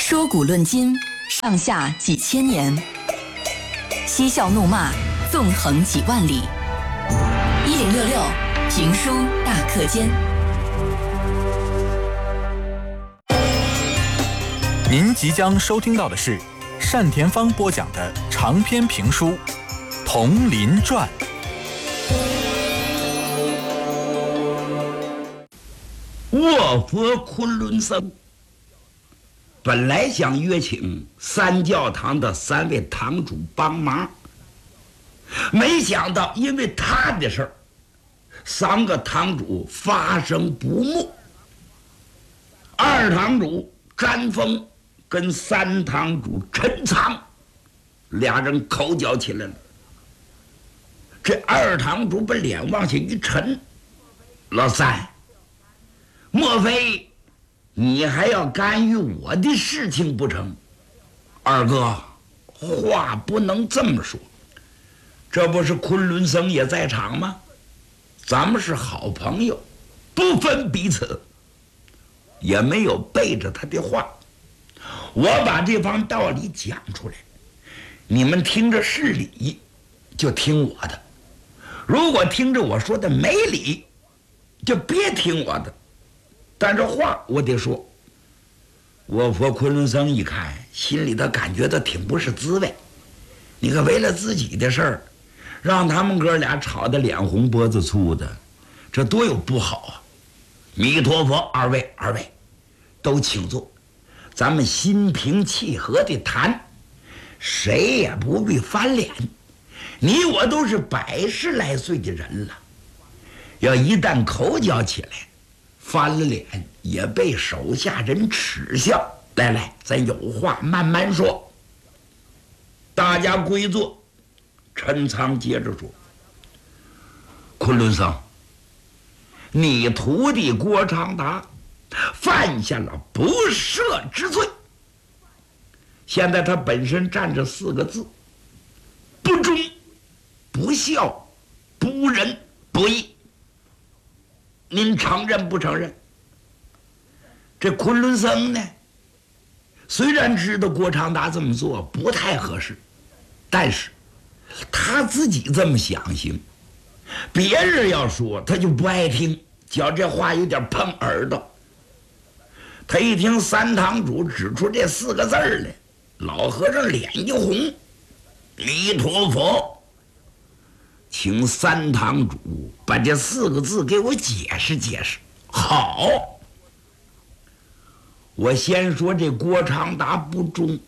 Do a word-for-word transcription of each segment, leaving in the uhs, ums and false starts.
说古论今，上下几千年；嬉笑怒骂，纵横几万里。一零六六评书大课间。 您即将收听到的是单田芳播讲的长篇评书《铜林传》。 卧佛昆仑僧本来想约请三教堂的三位堂主帮忙，没想到因为他的事儿，三个堂主发生不睦。二堂主詹峰跟三堂主陈仓俩人口角起来了。这二堂主把脸往下一沉，老三，莫非你还要干预我的事情不成？二哥，话不能这么说，这不是昆仑僧也在场吗？咱们是好朋友，不分彼此，也没有背着他的话。我把这番道理讲出来，你们听着是理，就听我的；如果听着我说的没理，就别听我的。但这话我得说。卧佛昆仑僧一看，心里头感觉到挺不是滋味。你看，为了自己的事儿，让他们哥俩吵得脸红脖子粗的，这多有不好啊！弥陀佛，二位二位都请坐，咱们心平气和地谈，谁也不必翻脸。你我都是百十来岁的人了，要一旦口角起来，翻了脸也被手下人耻笑。来来，咱有话慢慢说。大家归坐。陈仓接着说：昆仑僧，你徒弟郭长达犯下了不赦之罪。现在他本身站着四个字：不忠、不孝、不仁、不义。您承认不承认？这昆仑僧呢，虽然知道郭长达这么做不太合适，但是他自己这么想行，别人要说他就不爱听，觉这话有点碰耳朵。他一听三堂主指出这四个字来，老和尚脸一红：弥陀佛，请三堂主把这四个字给我解释解释。好，我先说这郭长达不忠。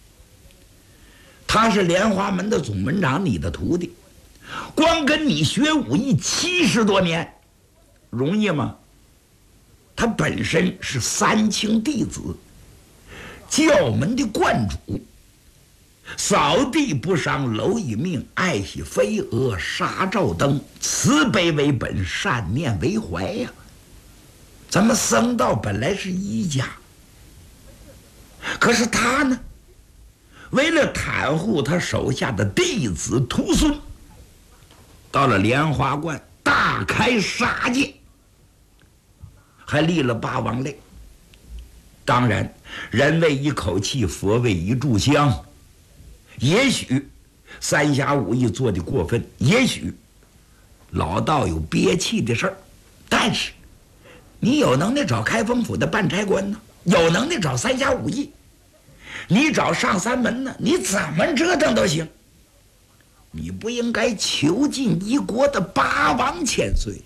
他是莲花门的总门长，你的徒弟，光跟你学武艺七十多年，容易吗？他本身是三清弟子，教门的观主，扫地不伤蝼蚁命，爱惜飞蛾杀照灯，慈悲为本，善念为怀呀。咱们僧道本来是一家，可是他呢，为了袒护他手下的弟子徒孙，到了莲花观大开杀戒，还立了八王类。当然，人为一口气，佛为一炷香。也许三侠五义做的过分，也许老道有憋气的事儿，但是你有能耐找开封府的办差官呢，有能耐找三侠五义，你找上三门呢，你怎么折腾都行。你不应该囚禁一国的八王千岁。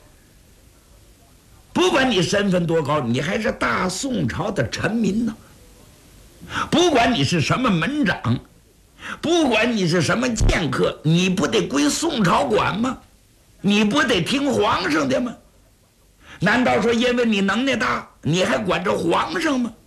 不管你身份多高，你还是大宋朝的臣民呢。不管你是什么门长，不管你是什么剑客，你不得归宋朝管吗？你不得听皇上的吗？难道说因为你能耐大，你还管着皇上吗？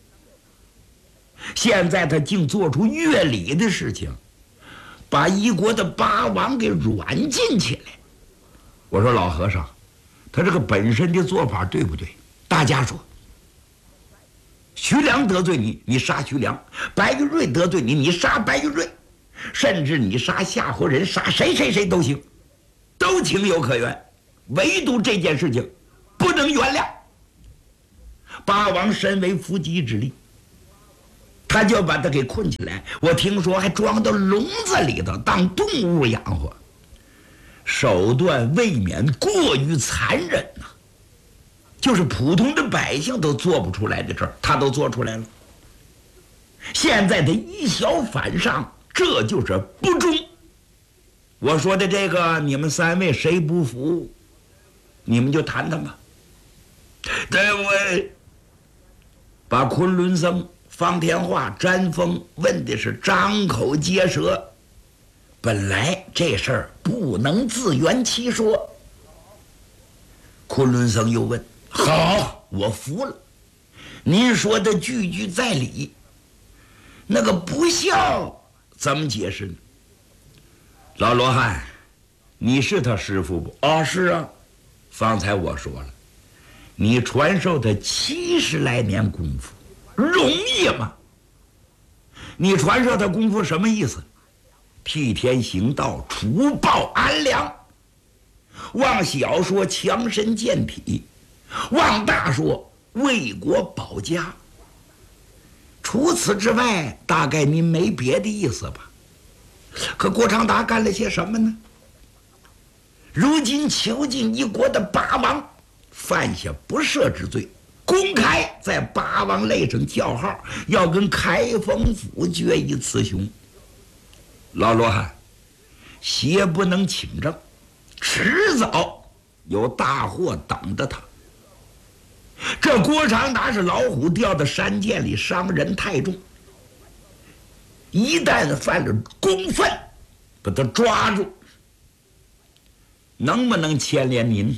现在他竟做出越礼的事情，把一国的八王给软禁起来。我说老和尚，他这个本身的做法对不对？大家说，徐良得罪你，你杀徐良；白玉瑞得罪你，你杀白玉瑞；甚至你杀夏侯人，杀谁谁谁都行，都情有可原。唯独这件事情不能原谅。八王身为伏击之力， 他就把他给困起来。我听说还装到笼子里头当动物养活，手段未免过于残忍呐、啊，就是普通的百姓都做不出来的事儿，他都做出来了。现在的以小反上，这就是不忠。我说的这个，你们三位谁不服，你们就谈谈吧。对，我把昆仑僧、方天画、詹峰问的是张口结舌，本来这事儿不能自圆其说。昆仑僧又问：好，我服了，您说的句句在理，那个不孝怎么解释呢？老罗汉，你是他师父不？啊，是啊。方才我说了，你传授他七十来年功夫，容易吗？你传授他功夫什么意思？替天行道，除暴安良。往小说强身健体，往大说为国保家。除此之外，大概您没别的意思吧？可郭长达干了些什么呢？如今囚禁一国的八王犯下不赦之罪，公开在八王类上叫号，要跟开封府决一雌雄。老罗汉，邪不能请正，迟早有大祸等着他。这郭长达是老虎掉到山涧里，伤人太重，一旦犯了公分，把他抓住，能不能牵连您？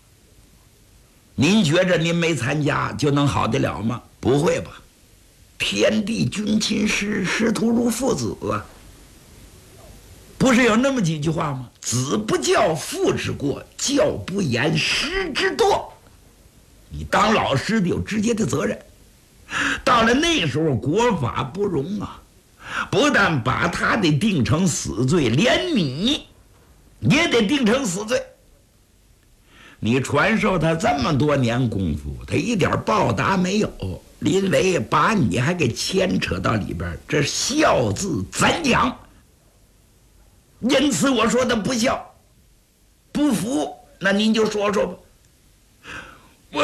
您觉着您没参加就能好得了吗？不会吧？天地君亲师，师徒如父子啊！不是有那么几句话吗？子不教，父之过；教不严，师之惰。你当老师的有直接的责任。到了那时候，国法不容啊！不但把他得定成死罪，连你也得定成死罪。你传授他这么多年功夫，他一点报答没有，因为把你还给牵扯到里边，这孝字怎讲？因此我说的不孝，不服，那您就说说吧。我，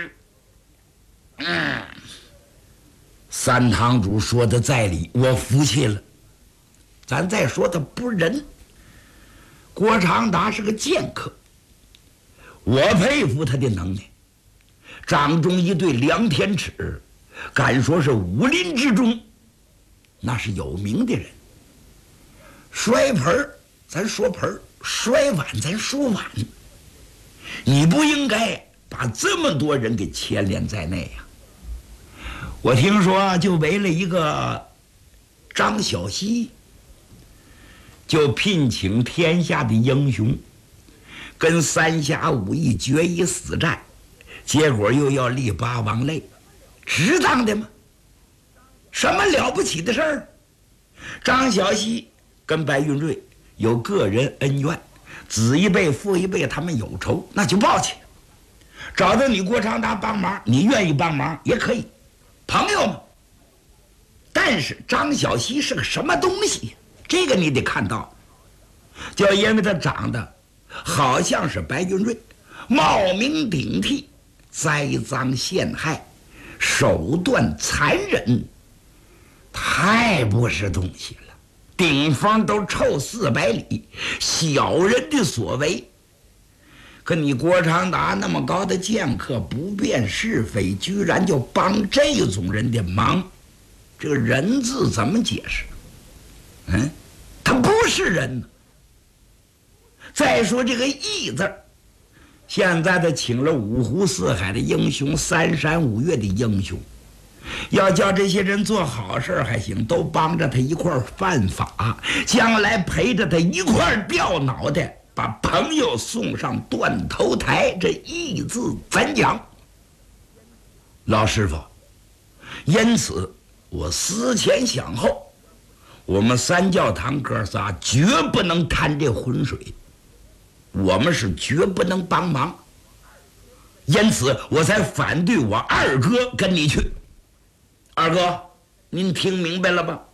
嗯，三堂主说的在理，我服气了。咱再说他不仁，郭长达是个剑客，我佩服他的能耐。掌中一对量天尺，敢说是武林之中那是有名的人。摔盆儿咱说盆儿，摔碗咱说碗，你不应该把这么多人给牵连在内呀、啊！我听说就为了一个张小希，就聘请天下的英雄跟三侠五义决一死战，结果又要立八王类，值当的吗？什么了不起的事儿？张小希跟白云瑞有个人恩怨，子一辈父一辈他们有仇，那就报去。找到你郭长达帮忙，你愿意帮忙也可以，朋友嘛。但是张小希是个什么东西？这个你得看到，就因为他长得好像是白云瑞，冒名顶替，栽赃陷害，手段残忍，太不是东西了。顶风都臭四百里，小人的所为。可你郭长达那么高的剑客，不辨是非，居然就帮这种人的忙，这个人字怎么解释？嗯，他不是人呢。再说这个义字，现在他请了五湖四海的英雄，三山五岳的英雄，要叫这些人做好事还行，都帮着他一块犯法，将来陪着他一块掉脑袋，把朋友送上断头台，这义字怎讲？老师傅，因此我思前想后，我们三教堂哥仨绝不能贪这浑水，我们是绝不能帮忙，因此我才反对我二哥跟你去。二哥， 您听明白了吧？